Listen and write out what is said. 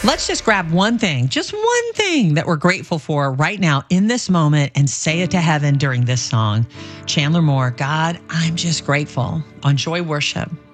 Let's just grab one thing, just one thing that we're grateful for right now in this moment and say it to heaven during this song. Chandler Moore, God, I'm just grateful on Joy Worship.